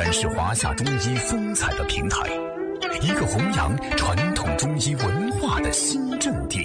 展示华夏中医风采的平台，一个弘扬传统中医文化的新阵地。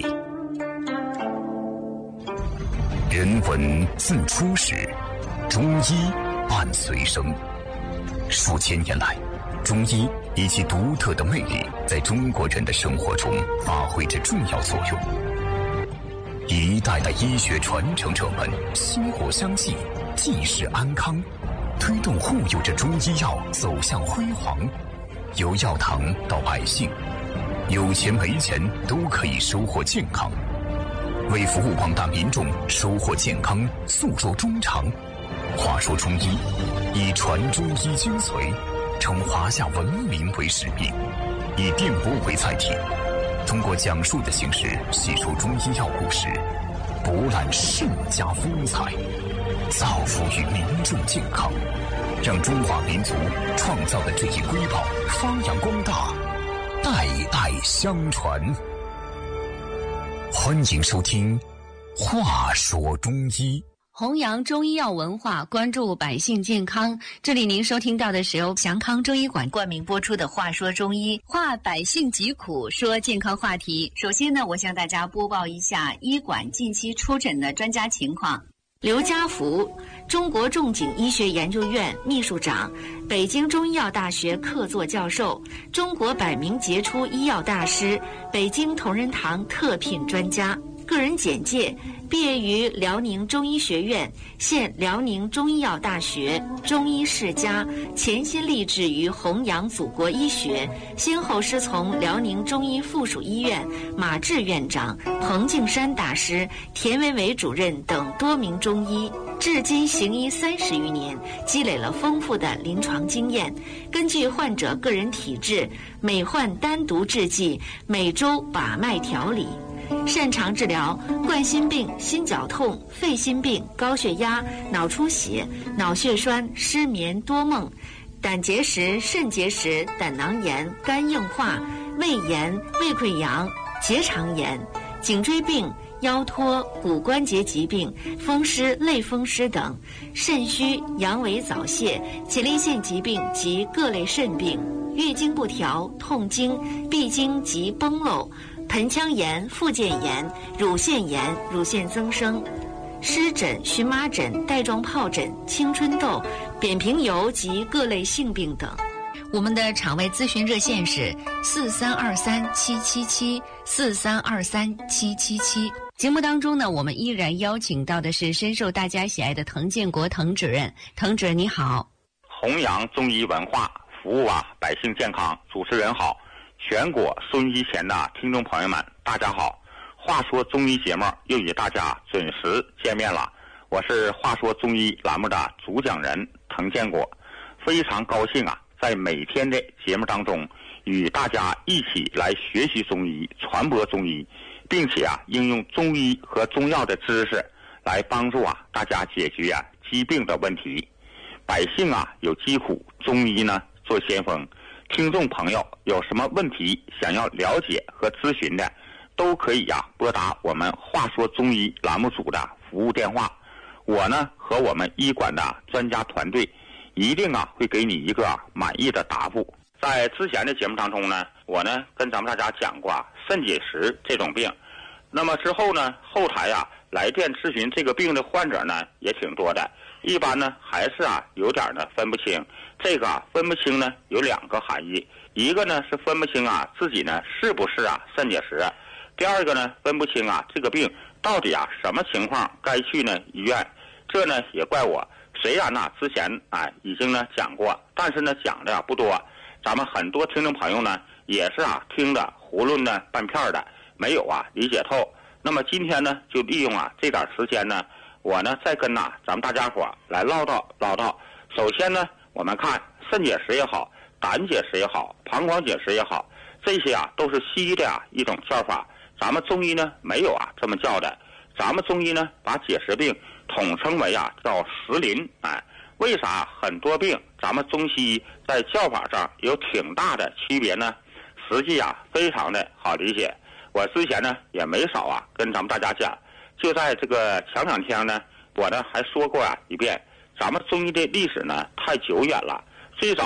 人文自初始，中医伴随生。数千年来，中医以其独特的魅力，在中国人的生活中发挥着重要作用。一代代医学传承者们薪火相系，济世安康，推动护佑着中医药走向辉煌。由药堂到百姓，有钱没钱都可以收获健康。为服务广大民众收获健康，诉说衷肠。话说中医，以传中医精髓，称华夏文明为使命，以电波为载体，通过讲述的形式细说中医药故事，博览圣家风采，造福于民众健康，让中华民族创造的这一瑰宝发扬光大，代代相传。欢迎收听《话说中医》， 弘扬中医药文化，关注百姓健康。这里您收听到的是由祥康中医馆冠名播出的《话说中医》，话百姓疾苦，说健康话题。首先呢，我向大家播报一下医馆近期出诊的专家情况。刘家福，中国仲景医学研究院秘书长，北京中医药大学客座教授，中国百名杰出医药大师，北京同仁堂特聘专家。个人简介：毕业于辽宁中医学院，现辽宁中医药大学中医世家，潜心立志于弘扬祖国医学，先后师从辽宁中医附属医院马志院长、彭敬山大师、田维伟主任等多名中医，至今行医30余年，积累了丰富的临床经验。根据患者个人体质，每患单独制剂，每周把脉调理。擅长治疗冠心病、心绞痛、肺心病、高血压、脑出血、脑血栓、失眠、多梦、胆结石、肾结石、胆囊炎、肝硬化、胃炎、胃溃疡、结肠炎、颈椎病、腰托、骨关节疾病、风湿、类风湿等，肾虚、阳痿早泄、前列腺疾病及各类肾病，月经不调、痛经、闭经及崩漏、盆腔炎、附件炎、乳腺炎、乳腺增生、湿疹、荨麻疹、带状疱疹、青春痘、扁平疣及各类性病等。我们的场外咨询热线是43237774323777。节目当中呢，我们依然邀请到的是深受大家喜爱的滕建国滕主任。滕主任你好。 弘扬中医文化，服务百姓健康。主持人好，全国收音机前的听众朋友们大家好。话说中医节目又与大家准时见面了，我是话说中医栏目的主讲人滕建国，非常高兴在每天的节目当中与大家一起来学习中医，传播中医，并且应用中医和中药的知识来帮助大家解决疾病的问题。百姓有疾苦，中医呢做先锋。听众朋友有什么问题想要了解和咨询的，都可以拨打我们话说中医栏目组的服务电话。我呢和我们医馆的专家团队一定会给你一个满意的答复。在之前的节目当中呢，我呢跟咱们大家讲过肾结石这种病。那么之后呢，后台来电咨询这个病的患者呢也挺多的，一般呢还是有点呢分不清。这个分不清呢有2个含义，一个呢是分不清自己呢是不是肾结石，第二个呢分不清这个病到底什么情况该去呢医院。这呢也怪我，虽然之前已经呢讲过，但是呢讲的不多，咱们很多听众朋友呢也是听的囫囵的半片的，没有理解透。那么今天呢就利用这点时间呢，我呢再跟咱们大家伙来唠叨唠叨。首先呢，我们看肾结石也好，胆结石也好，膀胱结石也好，这些都是西医的一种叫法，咱们中医呢没有这么叫的。咱们中医呢把结石病统称为叫石淋。为啥很多病咱们中西医在叫法上有挺大的区别呢？实际非常的好理解。我之前呢也没少跟咱们大家讲，就在这个前2天呢，我呢还说过一遍，咱们中医的历史呢太久远了。最早